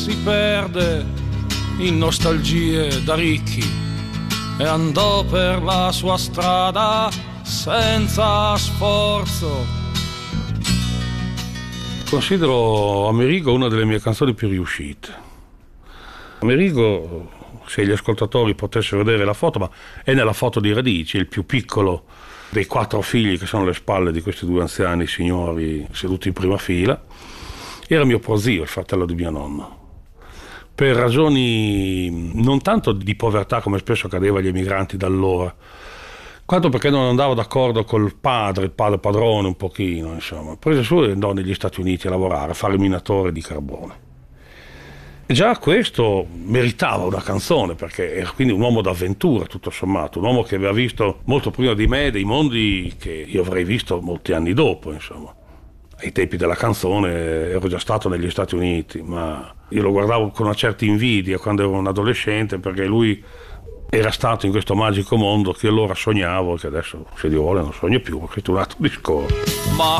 Si perde in nostalgie da ricchi e andò per la sua strada senza sforzo. Considero Amerigo una delle mie canzoni più riuscite. Amerigo, se gli ascoltatori potessero vedere la foto, ma è nella foto di Radici, il più piccolo dei 4 figli che sono alle spalle di questi 2 anziani signori seduti in prima fila. Era mio prozio, il fratello di mio nonno. Per ragioni non tanto di povertà come spesso accadeva agli emigranti d'allora, quanto perché non andava d'accordo col padre, il padre padrone un pochino, insomma. Prese su e andò negli Stati Uniti a lavorare, a fare minatore di carbone. E già questo meritava una canzone, perché era quindi un uomo d'avventura, tutto sommato, un uomo che aveva visto molto prima di me dei mondi che io avrei visto molti anni dopo, insomma. Ai tempi della canzone ero già stato negli Stati Uniti, ma io lo guardavo con una certa invidia quando ero un adolescente, perché lui era stato in questo magico mondo che allora sognavo, che adesso, se Dio vuole, non sogno più, questo è un altro discorso. Ma